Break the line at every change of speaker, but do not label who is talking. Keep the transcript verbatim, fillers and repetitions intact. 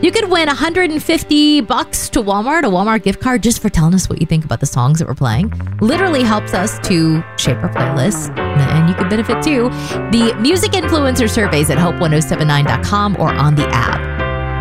You could win one hundred fifty bucks to Walmart, a Walmart gift card, just for telling us what you think about the songs that we're playing. Literally helps us to shape our playlist, and you can benefit too. The music influencer surveys at hope ten seventy-nine dot com or on the app.